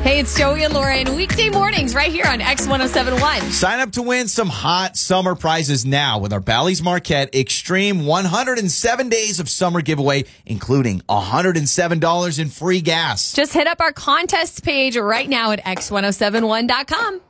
Hey, it's Joey and Lauren. Weekday mornings right here on X1071. Sign up to win some hot summer prizes now with our Bally's Marquette Extreme 107 Days of Summer giveaway, including $107 in free gas. Just hit up our contest page right now at X1071.com.